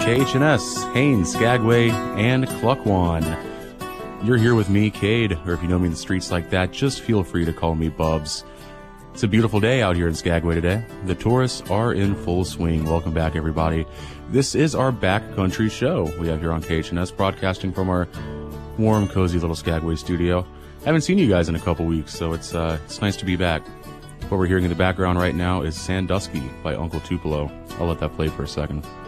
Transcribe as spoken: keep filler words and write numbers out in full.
K H N S, Haines, Skagway, and Cluckwan. You're here with me, Cade, or if you know me in the streets like that, just feel free to call me Bubs. It's a beautiful day out here in Skagway today. The tourists are in full swing. Welcome back, everybody. This is our backcountry show we have here on K H N S, broadcasting from our warm, cozy little Skagway studio. Haven't seen you guys in a couple weeks, so it's uh, it's nice to be back. What we're hearing in the background right now is Sandusky by Uncle Tupelo. I'll let that play for a second.